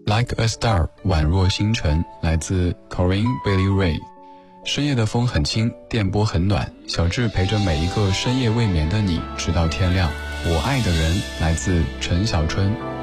Like a Star 宛若星辰，来自 Corinne Bailey Rae。深夜的风很轻，电波很暖，小智陪着每一个深夜未眠的你，直到天亮。我爱的人，来自陈小春。